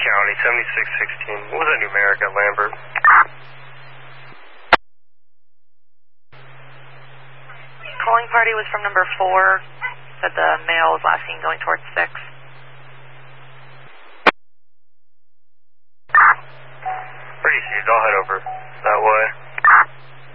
County, 7616. What was that numeric at Lambert? Calling party was from number 4. Said the male was last seen going towards 6. Pretty huge. I'll head over.